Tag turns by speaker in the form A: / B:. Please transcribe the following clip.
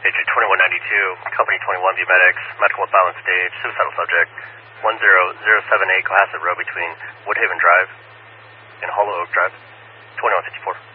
A: Agent 2192, Company 21 Medics, medical at balance stage, suicidal subject, 10078 Cohasset Road between Woodhaven Drive and Hollow Oak Drive, 2154.